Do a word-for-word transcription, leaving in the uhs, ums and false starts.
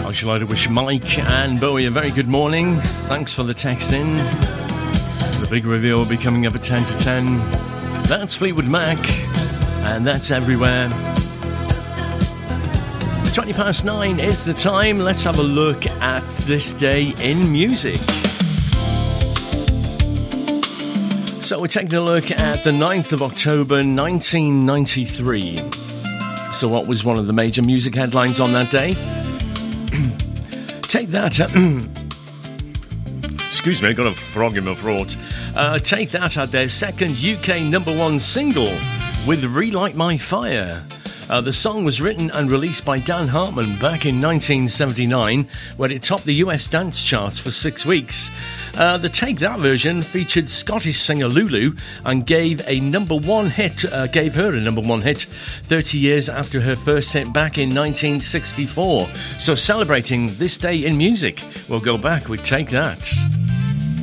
I should like to wish Mike and Bowie a very good morning. Thanks for the text in. The big reveal will be coming up at ten to ten. That's Fleetwood Mac, and that's everywhere. twenty past nine is the time. Let's have a look at this day in music. So we're taking a look at the ninth of October nineteen ninety-three. So what was one of the major music headlines on that day? Take That. Excuse me, I got a frog in my throat. Uh, Take That had their second U K number one single with Relight My Fire. Uh, the song was written and released by Dan Hartman back in nineteen seventy-nine, where it topped the U S dance charts for six weeks. Uh, the Take That version featured Scottish singer Lulu and gave a number one hit, uh, gave her a number one hit thirty years after her first hit back in nineteen sixty-four. So celebrating this day in music, we'll go back with Take That.